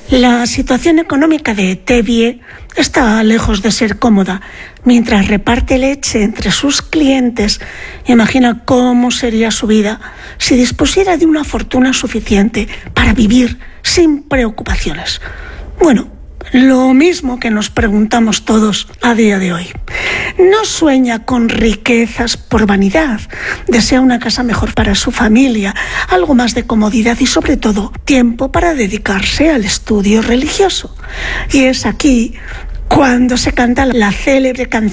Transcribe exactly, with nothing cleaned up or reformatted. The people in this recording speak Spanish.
La situación económica de Tevye está lejos de ser cómoda. Mientras reparte leche entre sus clientes, imagina cómo sería su vida si dispusiera de una fortuna suficiente para vivir sin preocupaciones. Bueno, lo mismo que nos preguntamos todos a día de hoy. No sueña con riquezas por vanidad, desea una casa mejor para su familia, algo más de comodidad y sobre todo tiempo para dedicarse al estudio religioso. Y es aquí cuando se canta la célebre canción